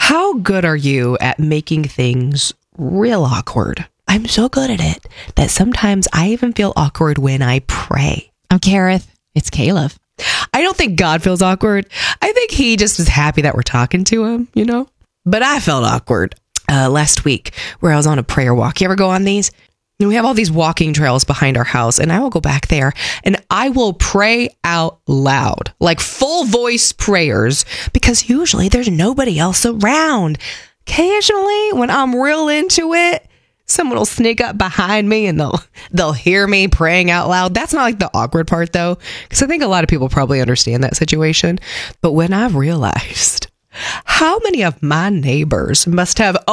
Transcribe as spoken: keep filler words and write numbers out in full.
How good are you at making things real awkward? I'm so good at it that sometimes I even feel awkward when I pray. I'm Kareth. It's Caleb. I don't think God feels awkward. I think he just is happy that we're talking to him, you know? But I felt awkward uh, last week where I was on a prayer walk. You ever go on these? And we have all these walking trails behind our house, and I will go back there and I will pray out loud, like full voice prayers, because usually there's nobody else around. Occasionally, when I'm real into it, someone will sneak up behind me and they'll they'll hear me praying out loud. That's not like the awkward part, though, because I think a lot of people probably understand that situation. But when I realized how many of my neighbors must have